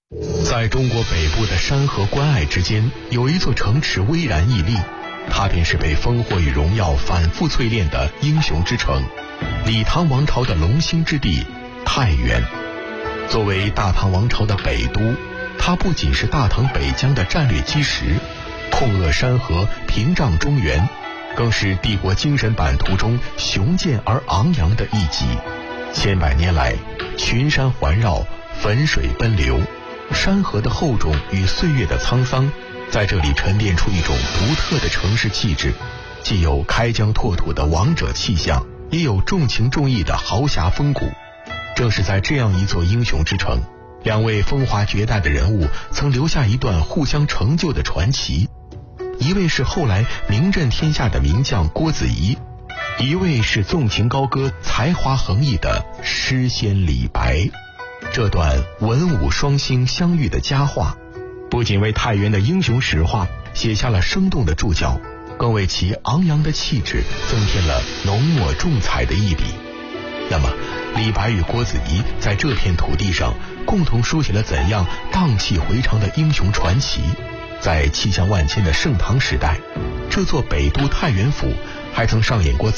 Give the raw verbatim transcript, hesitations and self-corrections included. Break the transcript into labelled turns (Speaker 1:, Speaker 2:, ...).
Speaker 1: 在中国北部的山河关隘之间，有一座城池巍然屹立，它便是被烽火与荣耀反复淬炼的英雄之城——李唐王朝的龙兴之地太原。作为大唐王朝的北都，它不仅是大唐北疆的战略基石，控扼山河，屏障中原，更是帝国精神版图中雄健而昂扬的一极。千百年来，群山环绕，汾水奔流，山河的厚重与岁月的沧桑，在这里沉淀出一种独特的城市气质，既有开疆拓土的王者气象，也有重情重义的豪侠风骨。正是在这样一座英雄之城，两位风华绝代的人物曾留下一段互相成就的传奇。一位是后来名震天下的名将郭子仪，一位是纵情高歌、才华横溢的诗仙李白。这段文武双星相遇的佳话，不仅为太原的英雄史话写下了生动的注脚，更为其昂扬的气质增添了浓墨重彩的一笔。那么，李白与郭子仪在这片土地上共同书写了怎样荡气回肠的英雄传奇？在气象万千的盛唐时代，这座北都太原府还曾上演过